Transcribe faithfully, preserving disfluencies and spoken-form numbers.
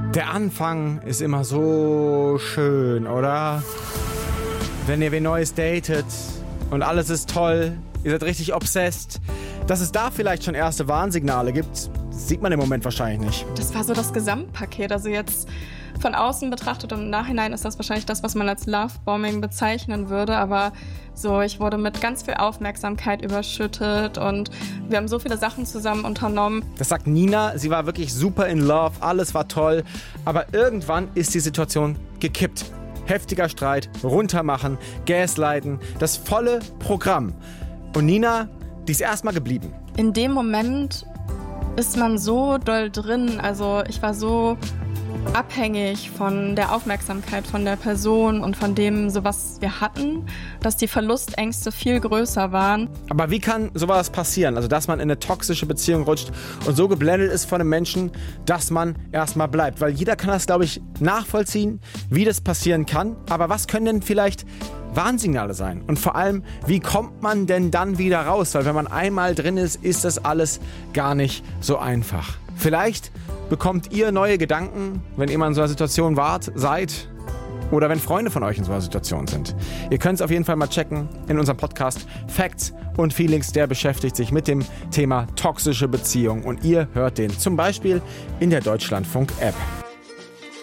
Der Anfang ist immer so schön, oder? Wenn ihr wen Neues datet und alles ist toll, ihr seid richtig obsessed. Dass es da vielleicht schon erste Warnsignale gibt, sieht man im Moment wahrscheinlich nicht. Das war so das Gesamtpaket. Also jetzt von außen betrachtet und im Nachhinein ist das wahrscheinlich das, was man als Lovebombing bezeichnen würde. Aber so, ich wurde mit ganz viel Aufmerksamkeit überschüttet und wir haben so viele Sachen zusammen unternommen. Das sagt Nina, sie war wirklich super in love, alles war toll. Aber irgendwann ist die Situation gekippt. Heftiger Streit, runtermachen, Gaslighten, das volle Programm. Und Nina, die ist erstmal geblieben. In dem Moment ist man so doll drin. Also ich war so abhängig von der Aufmerksamkeit von der Person und von dem, so was wir hatten, dass die Verlustängste viel größer waren. Aber wie kann sowas passieren? Also, dass man in eine toxische Beziehung rutscht und so geblendet ist von einem Menschen, dass man erstmal bleibt. Weil jeder kann das, glaube ich, nachvollziehen, wie das passieren kann. Aber was können denn vielleicht Warnsignale sein? Und vor allem, wie kommt man denn dann wieder raus? Weil wenn man einmal drin ist, ist das alles gar nicht so einfach. Vielleicht bekommt ihr neue Gedanken, wenn ihr mal in so einer Situation wart, seid oder wenn Freunde von euch in so einer Situation sind. Ihr könnt es auf jeden Fall mal checken in unserem Podcast Facts und Feelings. Der beschäftigt sich mit dem Thema toxische Beziehung und ihr hört den zum Beispiel in der Deutschlandfunk-App.